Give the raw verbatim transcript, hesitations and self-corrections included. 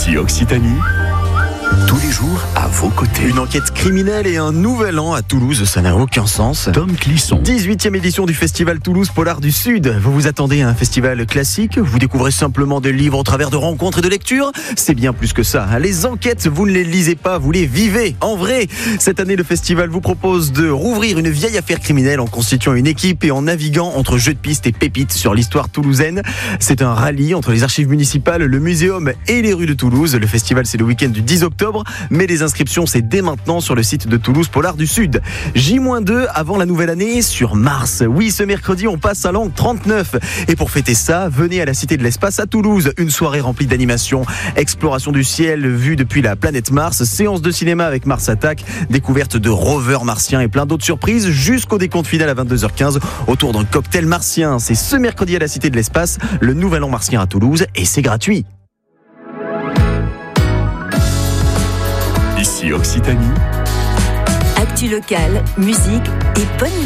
Ici Occitanie, tous les jours à vos côtés. Une enquête criminelle et un nouvel an à Toulouse, ça n'a aucun sens. Tom Clisson. dix-huitième édition du Festival Toulouse Polar du Sud. Vous vous attendez à un festival classique? Vous découvrez simplement des livres au travers de rencontres et de lectures? C'est bien plus que ça. Les enquêtes, vous ne les lisez pas, vous les vivez. En vrai, cette année, le festival vous propose de rouvrir une vieille affaire criminelle en constituant une équipe et en naviguant entre jeux de piste et pépites sur l'histoire toulousaine. C'est un rallye entre les archives municipales, le muséum et les rues de Toulouse. Le festival, c'est le week-end du dix octobre, mais les inscriptions, c'est dès maintenant sur le site de Toulouse Polar du Sud. J deux avant la nouvelle année sur Mars. Oui, ce mercredi, on passe à l'an trente-neuf. Et pour fêter ça, venez à la Cité de l'Espace à Toulouse. Une soirée remplie d'animations, exploration du ciel vue depuis la planète Mars, séance de cinéma avec Mars Attack, découverte de rovers martiens et plein d'autres surprises jusqu'au décompte final à vingt-deux heures quinze autour d'un cocktail martien. C'est ce mercredi à la Cité de l'Espace, le nouvel an martien à Toulouse, et c'est gratuit. Ici Occitanie. Actu locale, musique et bonne